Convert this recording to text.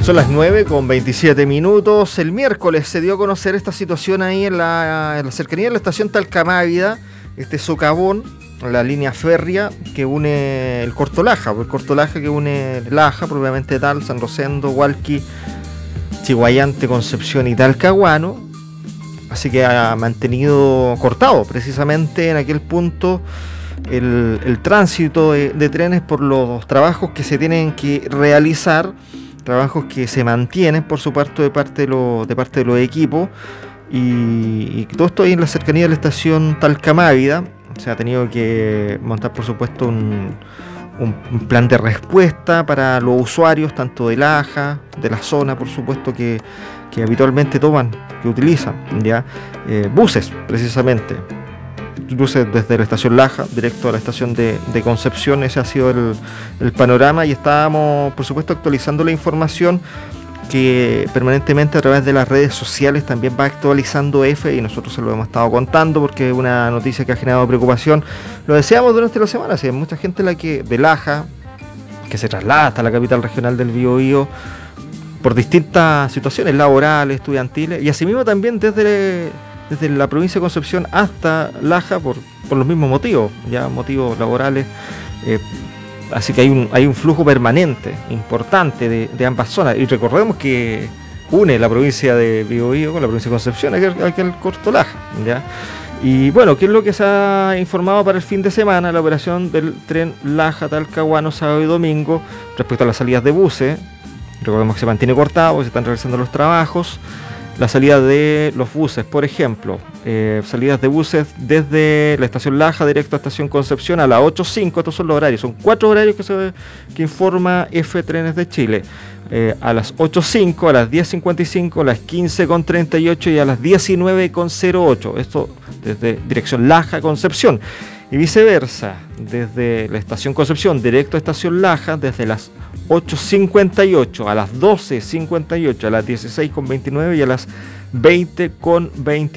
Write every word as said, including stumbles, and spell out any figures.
Son las nueve con veintisiete minutos. El miércoles se dio a conocer esta situación ahí en la, en la cercanía de la estación Talcamávida, este socavón, la línea férrea que une el Corto Laja, el Corto Laja que une Laja, propiamente tal, San Rosendo, Hualqui, Chiguayante, Concepción y Talcahuano. Así que ha mantenido cortado precisamente en aquel punto el, el tránsito de, de trenes por los trabajos que se tienen que realizar. Trabajos que se mantienen por su parte de parte de, lo, de, parte de los equipos y, y todo esto ahí en la cercanía de la estación Talcamávida. Se ha tenido que montar por supuesto un, un, un plan de respuesta para los usuarios tanto de Laja, de la zona por supuesto que, que habitualmente toman, que utilizan ya eh, buses precisamente. Buses desde la estación Laja, directo a la estación de, de Concepción. Ese ha sido el, el panorama y estábamos, por supuesto, actualizando la información que permanentemente a través de las redes sociales también va actualizando F y nosotros se lo hemos estado contando porque es una noticia que ha generado preocupación. Lo decíamos durante la semana, si hay mucha gente la que de Laja que se traslada hasta la capital regional del Biobío por distintas situaciones laborales, estudiantiles y asimismo también desde... desde la provincia de Concepción hasta Laja por, por los mismos motivos, ya motivos laborales, eh, así que hay un, hay un flujo permanente, importante de, de ambas zonas, y recordemos que une la provincia de Biobío con la provincia de Concepción, aquel, aquel Corto Laja, ¿ya? Y bueno, ¿qué es lo que se ha informado para el fin de semana? La operación del tren Laja-Talcahuano sábado y domingo, respecto a las salidas de buses, recordemos que se mantiene cortado, se están realizando los trabajos. La salida de los buses, por ejemplo, eh, salidas de buses desde la estación Laja directo a estación Concepción a las ocho cinco, estos son los horarios, son cuatro horarios que, se, que informa F Trenes de Chile, eh, a las ocho cinco, a las diez cincuenta y cinco, a las quince treinta y ocho y a las diecinueve cero ocho, esto desde dirección Laja Concepción. Y viceversa, desde la estación Concepción directo a estación Laja, desde las ocho cincuenta y ocho a las doce cincuenta y ocho, a las dieciséis veintinueve y a las veinte veintinueve.